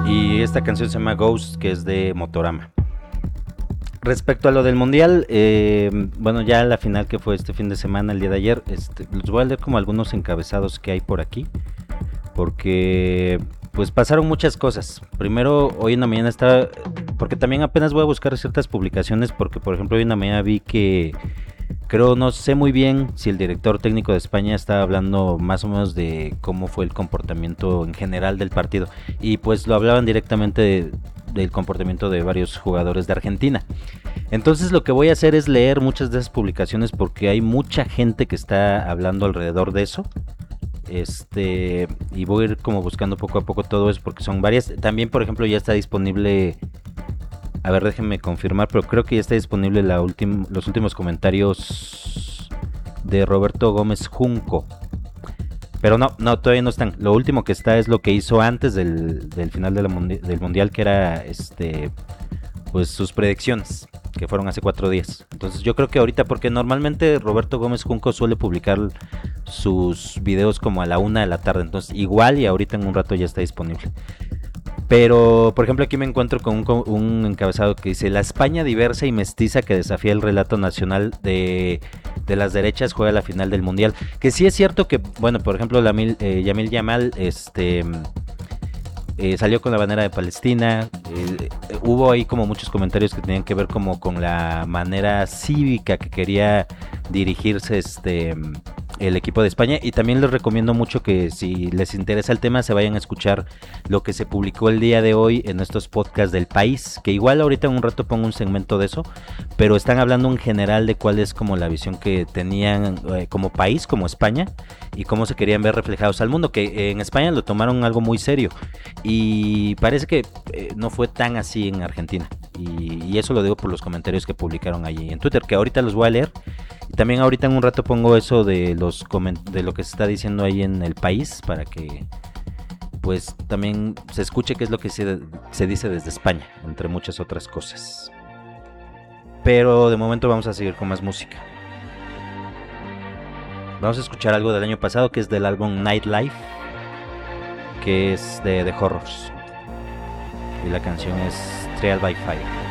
Y esta canción se llama Ghost, que es de Motorama. Respecto a lo del mundial, bueno, ya la final que fue este fin de semana, el día de ayer, les voy a leer como algunos encabezados que hay por aquí, porque pues pasaron muchas cosas. Primero, hoy en la mañana estaba, porque también apenas voy a buscar ciertas publicaciones, porque por ejemplo hoy en la mañana vi que, creo, no sé muy bien si el director técnico de España estaba hablando más o menos de cómo fue el comportamiento en general del partido, y pues lo hablaban directamente del comportamiento de varios jugadores de Argentina. Entonces lo que voy a hacer es leer muchas de esas publicaciones porque hay mucha gente que está hablando alrededor de eso. Y voy a ir como buscando poco a poco todo eso porque son varias. También, por ejemplo, ya está disponible. A ver, déjenme confirmar, pero creo que ya está disponible los últimos comentarios de Roberto Gómez Junco. Pero no, todavía no están. Lo último que está es lo que hizo antes del final del mundial, que era pues sus predicciones, que fueron hace 4 días. Entonces yo creo que ahorita, porque normalmente Roberto Gómez Junco suele publicar sus videos como a la 1 de la tarde, entonces igual y ahorita en un rato ya está disponible. Pero, por ejemplo, aquí me encuentro con un encabezado que dice: la España diversa y mestiza que desafía el relato nacional de las derechas juega la final del mundial. Que sí es cierto que, bueno, por ejemplo, Yamil Yamal, salió con la bandera de Palestina. Hubo ahí como muchos comentarios que tenían que ver como con la manera cívica que quería dirigirse el equipo de España. Y también les recomiendo mucho que, si les interesa el tema, se vayan a escuchar lo que se publicó el día de hoy en estos podcasts del País, que igual ahorita en un rato pongo un segmento de eso, pero están hablando en general de cuál es como la visión que tenían como país, como España, y cómo se querían ver reflejados al mundo, que en España lo tomaron algo muy serio, y parece que no fue tan así en Argentina, y eso lo digo por los comentarios que publicaron allí en Twitter, que ahorita los voy a leer. Y también ahorita en un rato pongo eso de lo que se está diciendo ahí en el País, para que pues también se escuche qué es lo que se dice desde España, entre muchas otras cosas. Pero de momento vamos a seguir con más música. Vamos a escuchar algo del año pasado, que es del álbum Nightlife, que es de The Horrors, y la canción es Trial by Fire.